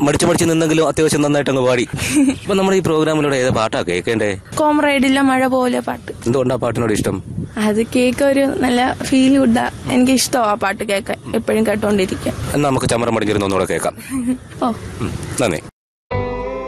മടിച്ചു നിന്നെങ്കിലും അത്യാവശ്യം നന്നായിട്ട് അങ്ങ് പാടി. ഇപ്പൊ നമ്മുടെ ഈ പ്രോഗ്രാമിലൂടെ ഏത് പാട്ടാ കേൾക്കേണ്ടേ? കോമ്രേഡില്ല മഴ പോലെ പാട്ട്. എന്തുകൊണ്ടാ പാട്ടിനോട് ഇഷ്ടം? അത് കേൾക്കാൻ ഒരു നല്ല ഫീൽ ഗുഡാ. എനിക്ക് ഇഷ്ടമാ ആ പാട്ട് കേൾക്കാൻ, എപ്പോഴും കേട്ടോണ്ടിരിക്കാം. എന്നാ നമുക്ക് ചമരം മടിഞ്ഞിരുന്നൊന്നുകൂടെ കേൾക്കാം. ഓ നന്ദി.